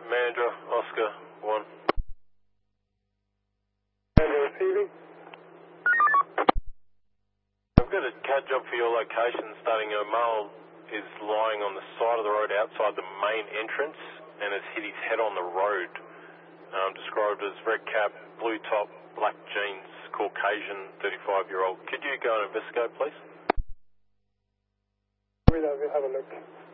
Manager, Oscar 1. Manager receiving. I've got a CAD job for your location starting. A male is lying on the side of the road outside the main entrance and has hit his head on the road. Described as red cap, blue top, black jeans, Caucasian, 35-year-old. Could you go and investigate, please? We'll have a look.